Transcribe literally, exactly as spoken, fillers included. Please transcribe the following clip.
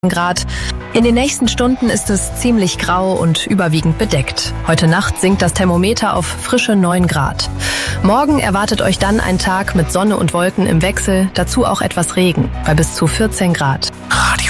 Grad. In den nächsten Stunden ist es ziemlich grau und überwiegend bedeckt. Heute Nacht sinkt das Thermometer auf frische neun Grad. Morgen erwartet euch dann ein Tag mit Sonne und Wolken im Wechsel, dazu auch etwas Regen, bei bis zu vierzehn Grad. Radio